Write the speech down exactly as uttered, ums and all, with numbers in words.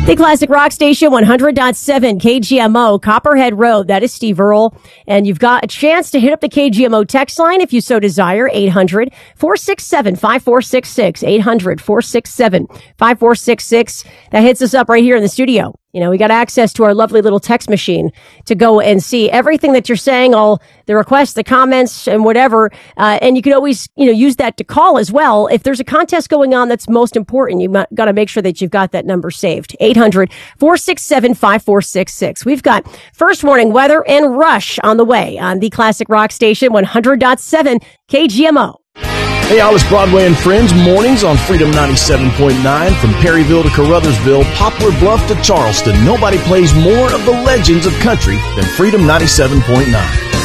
The Classic Rock Station, one hundred point seven K G M O, Copperhead Road. That is Steve Earle. And you've got a chance to hit up the K G M O text line if you so desire. eight hundred, four six seven, five four six six. eight hundred, four six seven, five four six six. That hits us up right here in the studio. You know, we got access to our lovely little text machine to go and see everything that you're saying, all the requests, the comments, and whatever. Uh, and you can always, you know, use that to call as well. If there's a contest going on that's most important, you got to make sure that you've got that number saved. eight hundred, four six seven, five four six six. We've got First Warning Weather and Rush on the way on the Classic Rock Station, one hundred point seven K G M O. Hey, Alice Broadway and Friends, mornings on Freedom ninety-seven point nine. From Perryville to Carruthersville, Poplar Bluff to Charleston, nobody plays more of the legends of country than Freedom ninety-seven point nine.